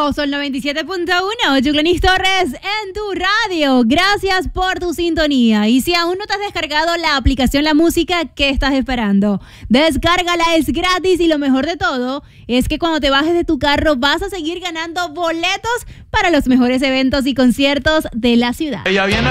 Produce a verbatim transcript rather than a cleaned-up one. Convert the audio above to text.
Wow, son noventa y siete punto uno, Yuclanis Torres en tu radio. Gracias por tu sintonía. Y si aún no te has descargado la aplicación La Música, ¿qué estás esperando? Descárgala, es gratis y lo mejor de todo es que cuando te bajes de tu carro vas a seguir ganando boletos para los mejores eventos y conciertos de la ciudad. Ella viene